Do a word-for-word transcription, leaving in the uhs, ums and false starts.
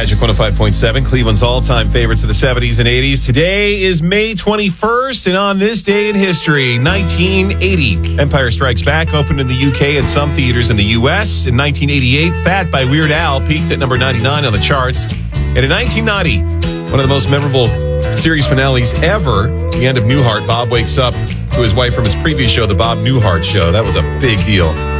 Magic one oh five point seven, Cleveland's all-time favorites of the seventies and eighties. Today is May twenty-first, and on this day in history, nineteen eighty, Empire Strikes Back opened in the U K and some theaters in the U S. In nineteen eighty-eight, Fat by Weird Al peaked at number ninety-nine on the charts. And in nineteen ninety, one of the most memorable series finales ever, the end of Newhart. Bob wakes up to his wife from his previous show, The Bob Newhart Show. That was a big deal.